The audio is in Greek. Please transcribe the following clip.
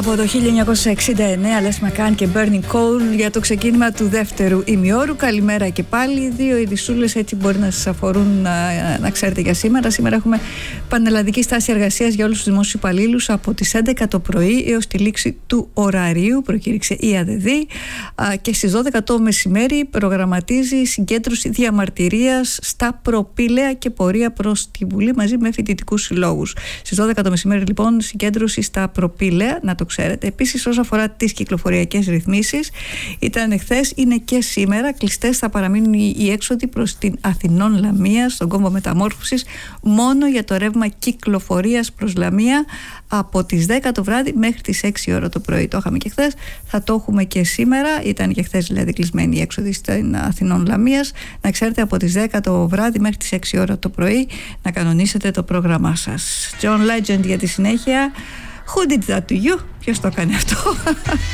Από το 1969, Les McCann και Burning Coal για το ξεκίνημα του δεύτερου ημιώρου. Καλημέρα και πάλι. Δύο ειδισούλες έτσι μπορεί να σας αφορούν να ξέρετε για σήμερα. Σήμερα έχουμε πανελλαδική στάση εργασίας για όλους τους δημόσιους υπαλλήλους από τις 11 το πρωί έως τη λήξη του ωραρίου, προκήρυξε η ΑΔΔ, και στις 12 το μεσημέρι προγραμματίζει συγκέντρωση διαμαρτυρίας στα Προπήλαια και πορεία προς τη Βουλή μαζί με φοιτητικούς συλλόγους. Στις 12 το μεσημέρι λοιπόν συγκέντρωση στα Προπήλαια, να το ξέρετε. Επίσης, όσον αφορά τις κυκλοφοριακές ρυθμίσεις, ήταν χθες, είναι και σήμερα. Κλειστές θα παραμείνουν οι έξοδοι προς την Αθηνών Λαμία, στον κόμβο μεταμόρφωσης, μόνο για το ρεύμα κυκλοφορίας προς Λαμία από τις 10 το βράδυ μέχρι τις 6 ώρα το πρωί. Το είχαμε και χθες, θα το έχουμε και σήμερα. Ήταν και χθες δηλαδή κλεισμένη η έξοδη στην Αθηνών Λαμίας. Να ξέρετε, από τις 10 το βράδυ μέχρι τις 6 ώρα το πρωί να κανονίσετε το πρόγραμμά σας. John Legend για τη συνέχεια. Who did that to you? Ποιος το έκανε αυτό?